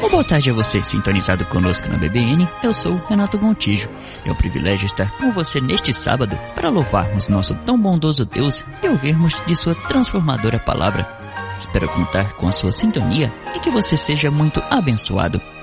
Uma boa tarde a você, sintonizado conosco na BBN. Eu sou Renato Gontijo. É um privilégio estar com você neste sábado para louvarmos nosso tão bondoso Deus e ouvirmos de sua transformadora palavra. Espero contar com a sua sintonia e que você seja muito abençoado.